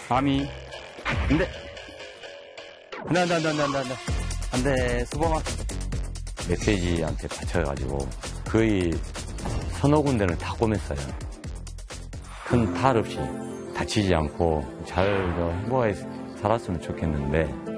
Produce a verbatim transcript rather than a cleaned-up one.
아미. 안 돼. 안 돼, 안 돼, 안 돼, 안 돼, 안 돼. 안 돼, 수범아. 메시지한테 다쳐가지고 거의 서너 군데를 다 꿰맸어요. 큰 탈 없이 다치지 않고 잘 행복하게 살았으면 좋겠는데